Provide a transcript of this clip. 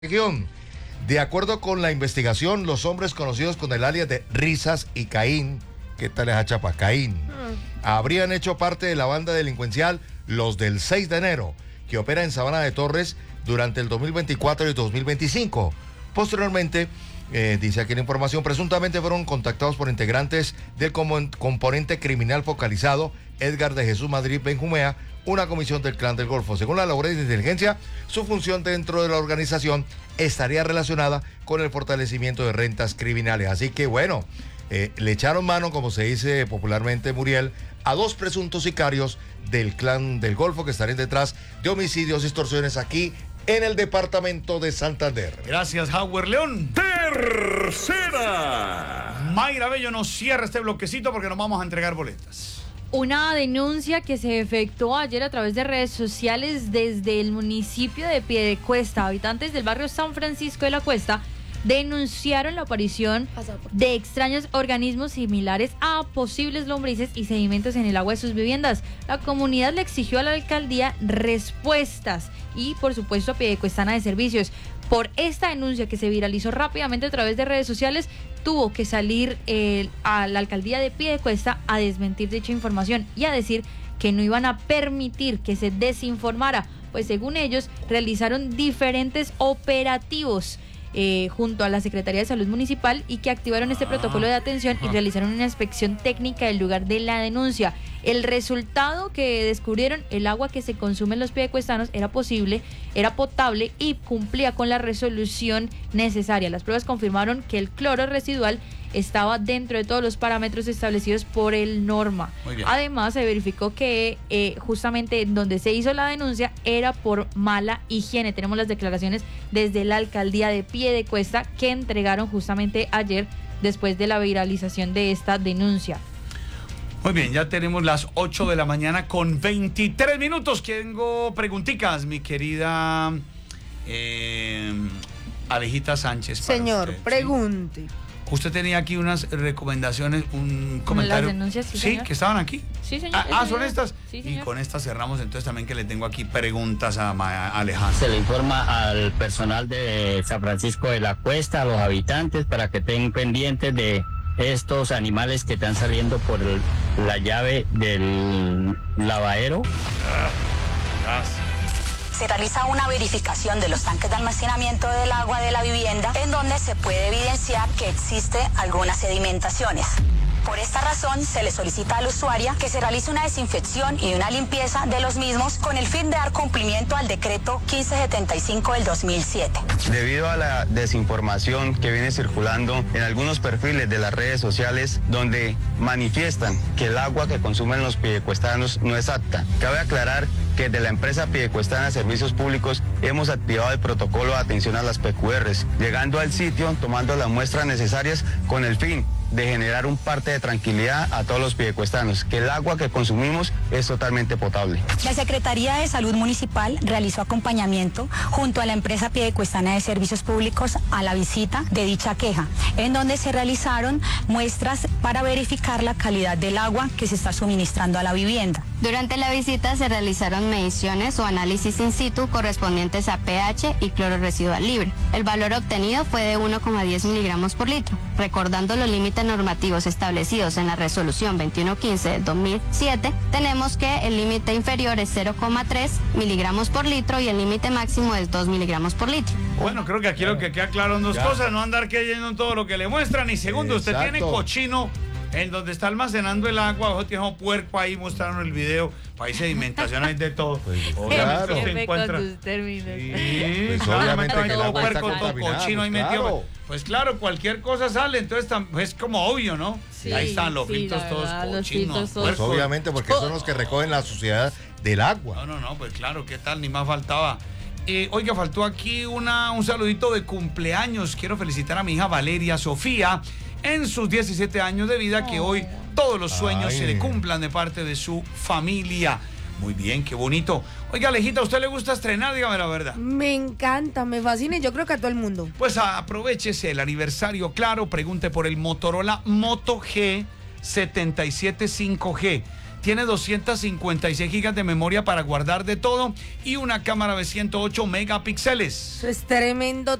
Región. De acuerdo con la investigación, los hombres conocidos con el alias de Risas y Caín, ¿qué tal es Achapa? Caín, habrían hecho parte de la banda delincuencial Los del 6 de enero, que opera en Sabana de Torres durante el 2024 y 2025. Posteriormente, dice aquí la información, presuntamente fueron contactados por integrantes del componente criminal focalizado Edgar de Jesús Madrid Benjumea, una comisión del Clan del Golfo. Según la labor de inteligencia, su función dentro de la organización estaría relacionada con el fortalecimiento de rentas criminales. Así que bueno, le echaron mano, como se dice popularmente, Muriel, a dos presuntos sicarios del Clan del Golfo que estarían detrás de homicidios y extorsiones aquí en el departamento de Santander. Gracias, Howard León. Tercera. Mayra Bello nos cierra este bloquecito porque nos vamos a entregar boletas. Una denuncia que se efectuó ayer a través de redes sociales desde el municipio de Piedecuesta. Habitantes del barrio San Francisco de la Cuesta denunciaron la aparición de extraños organismos similares a posibles lombrices y sedimentos en el agua de sus viviendas. La comunidad le exigió a la alcaldía respuestas y, por supuesto, a Piedecuestana de Servicios. Por esta denuncia que se viralizó rápidamente a través de redes sociales, tuvo que salir a la alcaldía de Piedecuesta a desmentir dicha información y a decir que no iban a permitir que se desinformara, pues según ellos realizaron diferentes operativos junto a la Secretaría de Salud Municipal y que activaron este protocolo de atención y realizaron una inspección técnica del lugar de la denuncia. El resultado que descubrieron, el agua que se consume en los piedecuestanos era potable y cumplía con la resolución necesaria. Las pruebas confirmaron que el cloro residual estaba dentro de todos los parámetros establecidos por el norma. Además, se verificó que justamente donde se hizo la denuncia era por mala higiene. Tenemos las declaraciones desde la alcaldía de Piedecuesta que entregaron justamente ayer después de la viralización de esta denuncia. Muy bien, ya tenemos las 8 de la mañana con 23 minutos. Tengo preguntitas, mi querida Alejita Sánchez. Señor, usted, pregunte. ¿sí? Usted tenía aquí unas recomendaciones, un comentario. Las denuncias, sí, sí, señor. Que estaban aquí. Sí, señor. ¿Son estas? Sí, y con estas cerramos, entonces también que le tengo aquí preguntas a Alejandro. Se le informa al personal de San Francisco de la Cuesta, a los habitantes, para que estén pendientes de estos animales que están saliendo por la llave del lavadero. Gracias. Se realiza una verificación de los tanques de almacenamiento del agua de la vivienda, en donde se puede evidenciar que existe algunas sedimentaciones. Por esta razón, se le solicita al usuario que se realice una desinfección y una limpieza de los mismos con el fin de dar cumplimiento al decreto 1575 del 2007. Debido a la desinformación que viene circulando en algunos perfiles de las redes sociales donde manifiestan que el agua que consumen los piedecuestanos no es apta, cabe aclarar que desde la empresa Piedecuestana de Servicios Públicos hemos activado el protocolo de atención a las PQRs, llegando al sitio, tomando las muestras necesarias con el fin de generar un parte de tranquilidad a todos los piedecuestanos, que el agua que consumimos es totalmente potable. La Secretaría de Salud Municipal realizó acompañamiento junto a la empresa Piedecuestana de Servicios Públicos a la visita de dicha queja, en donde se realizaron muestras para verificar la calidad del agua que se está suministrando a la vivienda. Durante la visita se realizaron mediciones o análisis in situ correspondientes a pH y cloro residual libre. El valor obtenido fue de 1,10 miligramos por litro. Recordando los límites normativos establecidos en la resolución 2115 del 2007, tenemos que el límite inferior es 0,3 miligramos por litro y el límite máximo es 2 miligramos por litro. Bueno, creo que aquí lo que queda claro en dos cosas, no andar creyendo todo lo que le muestran. Y segundo, usted tiene cochino en donde está almacenando el agua, ojo, tiene un puerco ahí, mostraron el video, país sedimentación, hay de todo. Claro. Jefe, con tus términos. Sí, Pues claro, obviamente todo que el agua está puerco, todo contaminada, cochino ahí pues metido. claro. Pues claro, cualquier cosa sale, entonces es como obvio, ¿no? Sí, ahí están los sí, filtros la todos verdad, los cochinos. filtros todos. Pues obviamente, porque son los que recogen la suciedad del agua. No, pues claro, ¿qué tal? Ni más faltaba. Oiga, faltó aquí un saludito de cumpleaños. Quiero felicitar a mi hija Valeria Sofía en sus 17 años de vida, que hoy todos los sueños se le cumplan de parte de su familia. Muy bien, qué bonito. Oiga, Alejita, ¿a usted le gusta estrenar? Dígame la verdad. Me encanta, me fascina y yo creo que a todo el mundo. Pues aprovechese el aniversario, claro, pregunte por el Motorola Moto G77 5G. tiene 256 gigas de memoria para guardar de todo y una cámara de 108 megapíxeles. Eso es tremendo